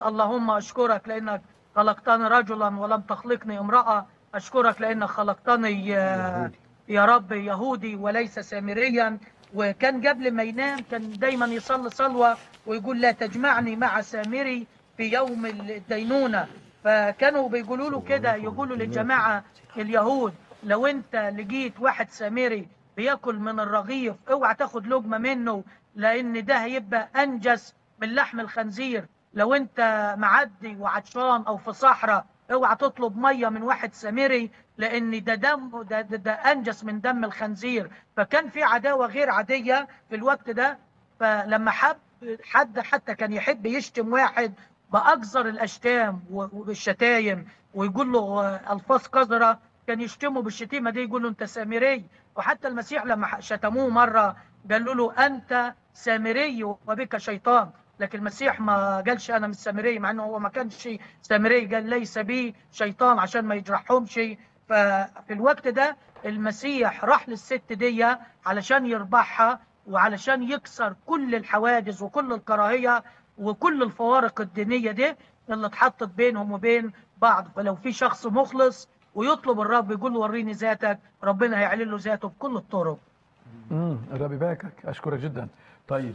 اللهم أشكرك لأنك خلقتني رجلا ولم تخلقني امرأة. أشكرك لأنك خلقتني يا رب يهودي وليس سامريا. وكان قبل ما ينام كان دايما يصلي صلوة ويقول لا تجمعني مع سامري في يوم الدينونة. فكانوا بيقولوا له كده، يقولوا للجماعة اليهود لو انت لقيت واحد سامري بياكل من الرغيف اوعى تاخد لقمة منه، لأن ده هيبقى أنجس من لحم الخنزير. لو انت معدي وعطشان او في صحراء اوعى تطلب ميه من واحد سامري، لان ده دم ده انجس من دم الخنزير. فكان في عداوه غير عاديه في الوقت ده. فلما حد حتى كان يحب يشتم واحد باقذر الاشتام والشتايم ويقول له الفاظ قذره، كان يشتمه بالشتيمه دي، يقول له انت سامري. وحتى المسيح لما شتموه مره قالوا له انت سامري وبك شيطان. لكن المسيح ما قالش انا مش سامري، مع انه هو ما كانش سامري، قال ليس بي شيطان عشان ما يجرحهمش. ففي الوقت ده المسيح راح للست دي علشان يربحها وعلشان يكسر كل الحواجز وكل الكراهيه وكل الفوارق الدينيه دي اللي اتحطت بينهم وبين بعض. فلو في شخص مخلص ويطلب الرب يقول له وريني ذاتك، ربنا هيعلن له ذاته بكل الطرق. الرب يباركك، اشكرك جدا. طيب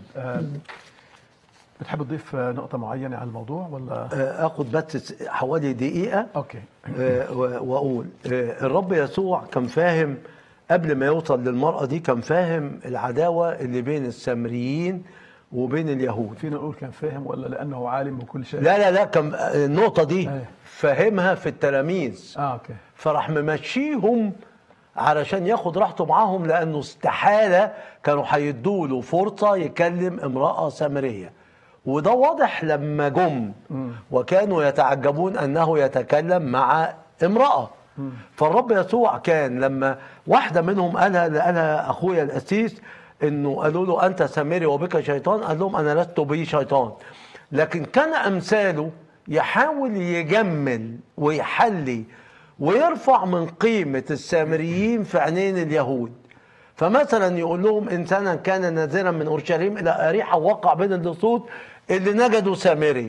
بتحب تضيف نقطة معينة على الموضوع ولا؟ اخد بس حوالي دقيقة. اوكي. واقول الرب يسوع كان فاهم قبل ما يوصل للمرأة دي، كان فاهم العداوة اللي بين السامريين وبين اليهود. فينا نقول كان فاهم ولا لأنه عالم بكل شيء؟ لا كان النقطة دي فاهمها في التلاميذ. اوكي. فراح ممشيهم علشان ياخد راحته معاهم، لأنه استحالة كانوا هيدوا له فرصة يكلم امرأة سامرية. وده واضح لما جم وكانوا يتعجبون أنه يتكلم مع امرأة. فالرب يسوع كان لما واحدة منهم قالها أخويا الأسيس، إنه قالوا له أنت سامري وبك شيطان، قال لهم أنا لست بي شيطان. لكن كان أمثاله يحاول يجمل ويحلي ويرفع من قيمة السامريين في عينين اليهود. فمثلا يقول لهم إنسانا كان نازلا من أورشليم إلى أريحة وقع بين اللصوص اللي نجدوا سامري.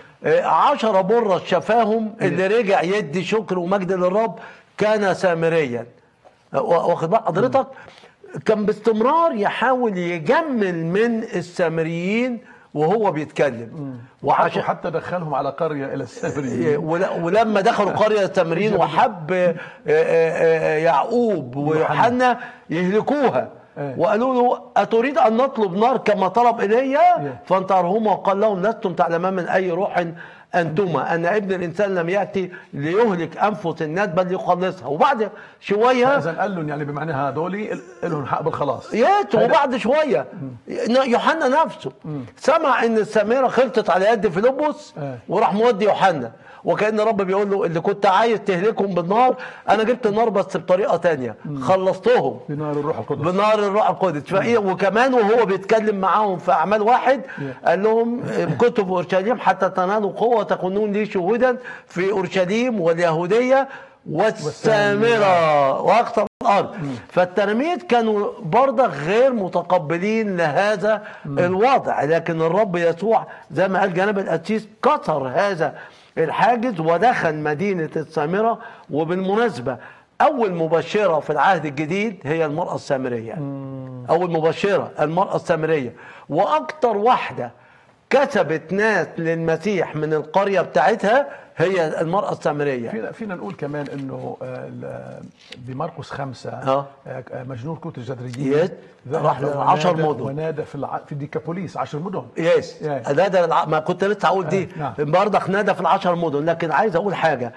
10 برص شفاهم، اللي رجع يدي شكر ومجد للرب كان سامريا. واخد بقى حضرتك؟ كان باستمرار يحاول يجمل من السامريين وهو بيتكلم. وعشان حتى دخلهم على قرية إلى السامريين. ولما دخلوا قرية السامريين وحب يعقوب ويوحنا يهلكوها، وقالوا له أتريد أن نطلب نار كما طلب إيليا؟ فانتهرهما وقال لهم لستم تعلمان من أي روح أنتما، أن ابن الإنسان لم يأتي ليهلك أنفس الناس بل يخلصها. وبعد شوية إذا قال لهم يعني بمعنى هذول لهم حق بالخلاص. وبعد شوية يوحنا نفسه سمع إن السامرة خلطت على يد فيلبس وراح مودي يوحنا، وكأن رب بيقول له اللي كنت عايز تهلكهم بالنار أنا جبت النار بس بطريقة تانية، خلصتهم بنار الروح القدس. بنار الروح القدس. وكمان وهو بيتكلم معاهم في أعمال 1 قال لهم كنتوا في أورشليم حتى تنالوا قوة تكونون لي شهودا في أورشليم واليهودية والسامرة وأقصى الأرض. فالتلاميذ كانوا برضه غير متقبلين لهذا الوضع، لكن الرب يسوع زي ما قال جناب القسيس كسر هذا الحاجز ودخل مدينة السامرة. وبالمناسبة أول مبشرة في العهد الجديد هي المرأة السامرية. أول مبشرة المرأة السامرية، وأكتر واحدة كسبت ناس للمسيح من القرية بتاعتها هي المرأة السامرية. فينا نقول كمان انه بمرقس 5 مجنون كوت الجدريين راح ل 10 مدن ونادى في ديكابوليس 10 مدن. نادى ما كنت لسه هقول دي برضك نادى في ال10 مدن. لكن عايز اقول حاجة،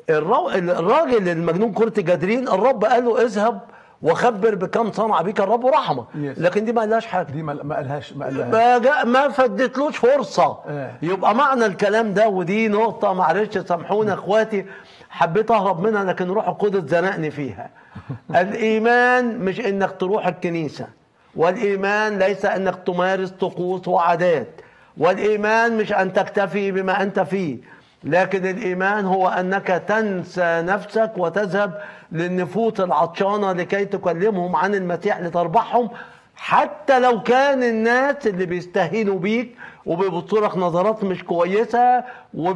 الراجل المجنون كرة الجدرين الرب قال له اذهب وخبر بكم صنع بك الرب ورحمه. لكن دي ما قالهاش حاجه، دي ما قالهاش ما فدتلوش فرصه. يبقى معنى الكلام ده، ودي نقطه معلش سامحونا اخواتي حبيت اهرب منها لكن روح القدس زنقني فيها. الايمان مش انك تروح الكنيسه، والايمان ليس انك تمارس طقوس وعادات، والايمان مش ان تكتفي بما انت فيه، لكن الإيمان هو أنك تنسى نفسك وتذهب للنفوس العطشانة لكي تكلمهم عن المسيح لتربحهم حتى لو كان الناس اللي بيستهينوا بيك وبيبصوا لك نظرات مش كويسه